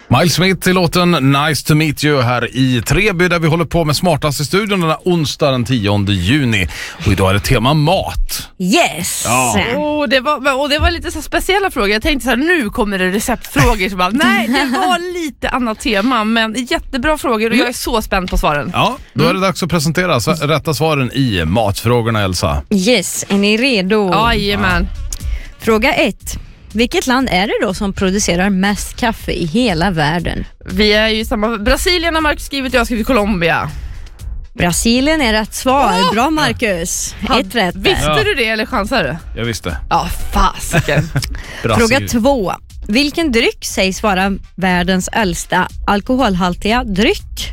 Miles Smith i låten Nice to meet you här i Treby där vi håller på med Smartast i studion den här onsdag den 10 juni. Och idag är det tema mat. Yes! Ja. Det var lite så speciella frågor. Jag tänkte så här, nu kommer det receptfrågor. Så bara, nej, det var lite annat tema. Men jättebra frågor och jag är så spänd på svaren. Ja, då är det dags att presentera rätta svaren i matfrågorna, Elsa. Yes, är ni redo? Jajamän. Fråga 1. Vilket land är det då som producerar mest kaffe i hela världen? Vi är ju samma. Brasilien har Marcus skrivit, jag har skrivit Colombia. Brasilien är rätt svar. Bra, Marcus. Ett rätt. Visste du det eller chansar du? Jag visste. Ja, fasiken. Fråga 2. Vilken dryck sägs vara världens äldsta alkoholhaltiga dryck?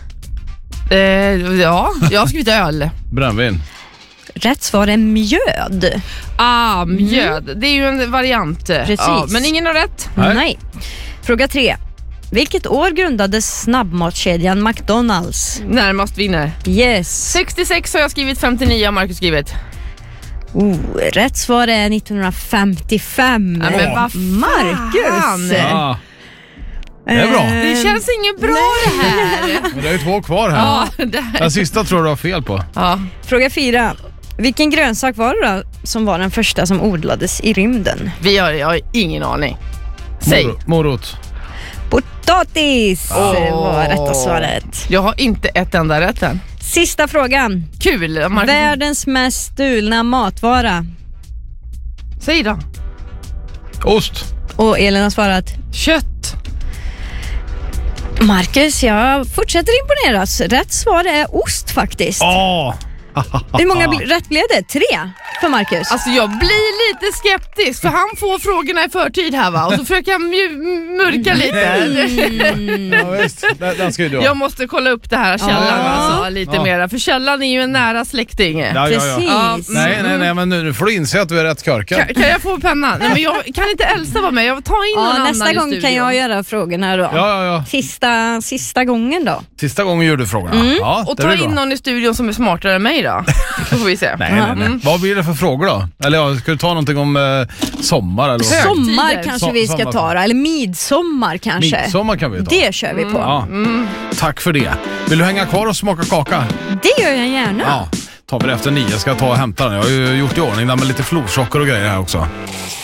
Ja, jag har skrivit öl. Brännvin. Rätt svar är mjöd. Mjöd. Det är ju en variant. Precis. Ja, men ingen har rätt. Nej. Fråga 3. Vilket år grundades snabbmatskedjan McDonald's? Närmast vinner. Yes. 66 har jag skrivit, 59 har Marcus skrivit. Rätt svar är 1955. Ja, men vad fan? Marcus. Ja. Det är bra. Det känns inget bra det här. Men det är ju 2 kvar här. Ja, det. Den sista tror du har fel på. Ja. Fråga 4. Vilken grönsak var det då som var den första som odlades i rymden? Jag har ingen aning. Säg. Morot. Potatis var rätta svaret. Jag har inte ett enda rätt än. Sista frågan. Kul. Marcus. Världens mest stulna matvara. Säg då. Ost. Och Elin har svarat Kött. Marcus, jag fortsätter imponeras. Rätt svar är ost faktiskt. Hur många rätt blev det? 3 för Marcus. Alltså jag blir lite skeptisk för han får frågorna i förtid här va. Och så försöker jag murka lite. Ja, visst. Den ska ju du ha. Jag måste kolla upp det här källan alltså, lite mera. För källan är ju en nära släkting. Ja. Precis. Nej, men nu får du inse att du är rätt körkad. Kan jag få pennan? Nej, men jag kan inte Elsa vara med. Jag tar in någon annan nästa i gång studion. kan jag göra frågorna då. Ja. Sista gången då. Sista gången gör du frågorna. Ja, Och det ta blir in bra. någon i studion som är smartare än mig då. Så får vi se. Nej. Vad blir det för frågor då? Eller ska du ta någonting om sommar? Eller vad? Sommar kanske vi ska ta då. Eller midsommar kanske. Midsommar kan vi ta. Det kör vi på. Ja. Tack för det. Vill du hänga kvar och smaka kaka? Det gör jag gärna. Ja, tar vi det efter 9. Jag ska ta och hämta den. Jag har ju gjort i ordning där med lite florsocker och grejer här också.